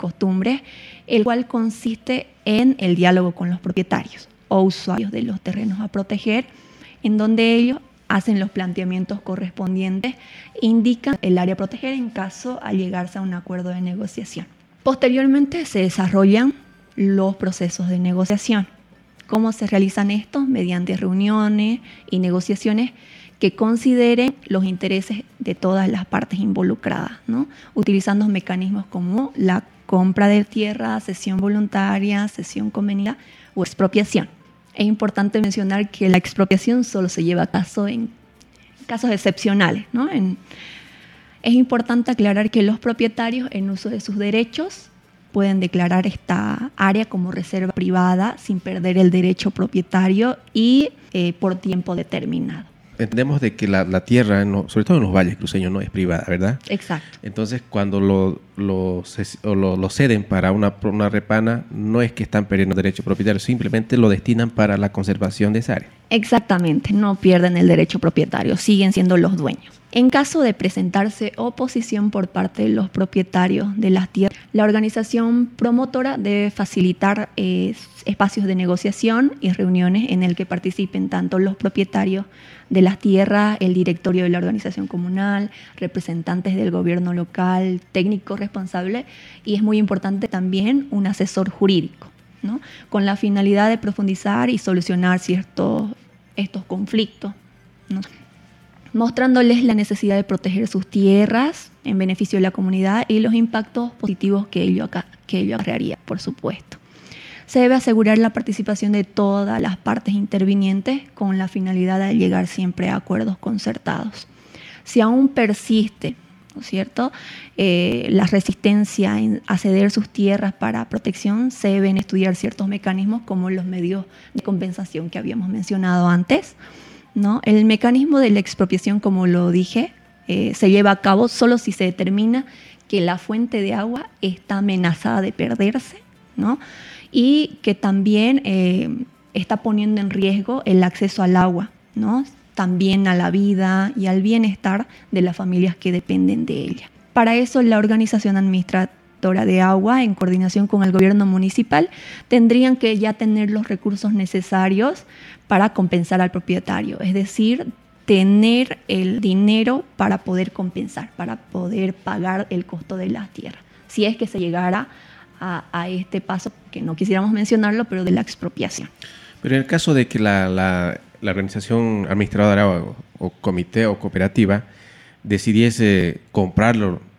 costumbres, el cual consiste en el diálogo con los propietarios o usuarios de los terrenos a proteger, en donde ellos hacen los planteamientos correspondientes e indican el área a proteger en caso a llegarse a un acuerdo de negociación. Posteriormente se desarrollan los procesos de negociación. ¿Cómo se realizan estos? Mediante reuniones y negociaciones que consideren los intereses de todas las partes involucradas, ¿no? Utilizando mecanismos como la compra de tierra, cesión voluntaria, cesión convenida o expropiación. Es importante mencionar que la expropiación solo se lleva a cabo en casos excepcionales, ¿no? Es importante aclarar que los propietarios, en uso de sus derechos, pueden declarar esta área como reserva privada sin perder el derecho propietario y por tiempo determinado. Entendemos de que la tierra, sobre todo en los valles cruceños, no es privada, ¿verdad? Exacto. Entonces, cuando lo ceden para una repana, no es que están perdiendo derecho propietario, simplemente lo destinan para la conservación de esa área. Exactamente, no pierden el derecho propietario, siguen siendo los dueños. En caso de presentarse oposición por parte de los propietarios de las tierras, la organización promotora debe facilitar espacios de negociación y reuniones en el que participen tanto los propietarios de las tierras, el directorio de la organización comunal, representantes del gobierno local, técnico responsable y es muy importante también un asesor jurídico, ¿no? Con la finalidad de profundizar y solucionar estos conflictos, ¿no? Mostrándoles la necesidad de proteger sus tierras en beneficio de la comunidad y los impactos positivos que ello acarrearía, por supuesto. Se debe asegurar la participación de todas las partes intervinientes con la finalidad de llegar siempre a acuerdos concertados. Si aún persiste, ¿no es cierto?, la resistencia a ceder sus tierras para protección, se deben estudiar ciertos mecanismos como los medios de compensación que habíamos mencionado antes, ¿no? El mecanismo de la expropiación, como lo dije, se lleva a cabo solo si se determina que la fuente de agua está amenazada de perderse, ¿no? Y que también está poniendo en riesgo el acceso al agua, ¿no? También a la vida y al bienestar de las familias que dependen de ella. Para eso, la organización administradora de agua, en coordinación con el gobierno municipal, tendrían que ya tener los recursos necesarios para compensar al propietario, es decir, tener el dinero para poder compensar, para poder pagar el costo de las tierras, si es que se llegara a este paso, que no quisiéramos mencionarlo, pero de la expropiación. Pero en el caso de que la organización administradora o comité o cooperativa decidiese comprar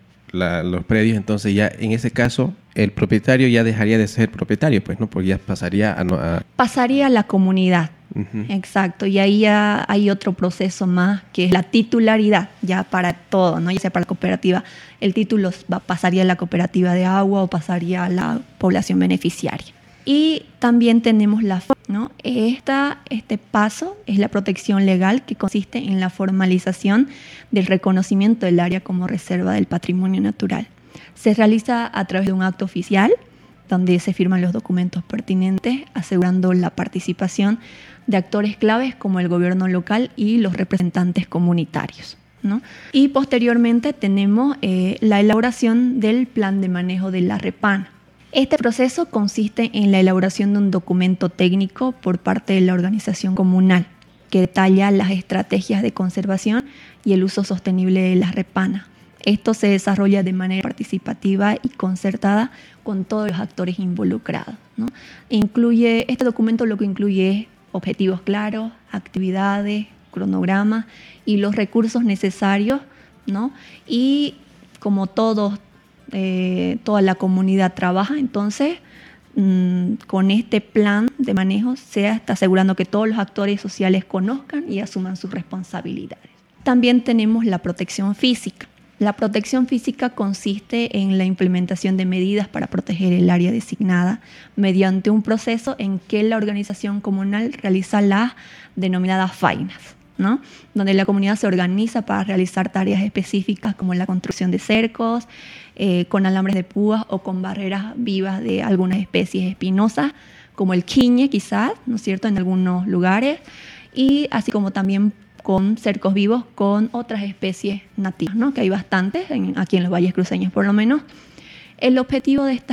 los predios, entonces ya en ese caso el propietario ya dejaría de ser propietario, pues, ¿no? Porque ya pasaría pasaría a la comunidad. Uh-huh. Exacto, y ahí ya hay otro proceso más que es la titularidad, ya para todo, ¿no? Ya sea para la cooperativa, el título pasaría a la cooperativa de agua o pasaría a la población beneficiaria. Y también tenemos ¿no? Este paso es la protección legal, que consiste en la formalización del reconocimiento del área como reserva del patrimonio natural. Se realiza a través de un acto oficial donde se firman los documentos pertinentes, asegurando la participación de actores claves como el gobierno local y los representantes comunitarios, ¿no? Y posteriormente tenemos la elaboración del plan de manejo de la repana. Este proceso consiste en la elaboración de un documento técnico por parte de la organización comunal que detalla las estrategias de conservación y el uso sostenible de las repanas. Esto se desarrolla de manera participativa y concertada con todos los actores involucrados, ¿no? Este documento lo que incluye es objetivos claros, actividades, cronogramas y los recursos necesarios, ¿no? Y como toda la comunidad trabaja, entonces con este plan de manejo se está asegurando que todos los actores sociales conozcan y asuman sus responsabilidades. También tenemos la protección física. La protección física consiste en la implementación de medidas para proteger el área designada mediante un proceso en que la organización comunal realiza las denominadas faenas, ¿no? Donde la comunidad se organiza para realizar tareas específicas como la construcción de cercos, con alambres de púas o con barreras vivas de algunas especies espinosas, como el quiñe quizás, ¿no es cierto?, en algunos lugares, y así como también con cercos vivos con otras especies nativas, ¿no? Que hay bastantes, aquí en los valles cruceños por lo menos. El objetivo de estas